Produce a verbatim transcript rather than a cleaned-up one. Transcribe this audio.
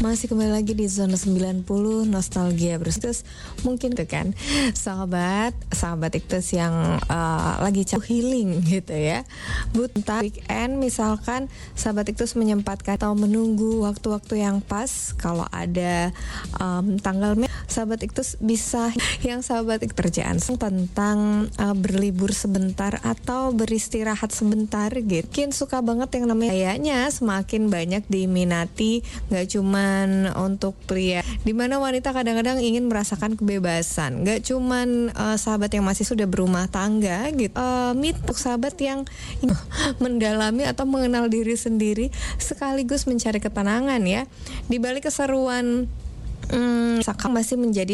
Masih kembali lagi di Zona sembilan puluh Nostalgia Terus mungkin itu kan Sahabat Sahabat Iktus yang uh, lagi capek healing gitu ya, buta weekend misalkan Sahabat Iktus menyempatkan atau menunggu waktu-waktu yang pas. Kalau ada um, tanggal Sahabat Iktus bisa yang Sahabat Iktus kerjaan tentang uh, berlibur sebentar atau beristirahat sebentar gitu. Mungkin suka banget yang namanya kayaknya semakin banyak diminati, gak cuman untuk pria, dimana wanita kadang-kadang ingin merasakan kebebasan. Gak cuman uh, sahabat yang masih sudah berumah tangga gitu, uh, untuk sahabat yang mendalami atau mengenal diri sendiri sekaligus mencari ketenangan ya. Di balik keseruan Hmm, masih menjadi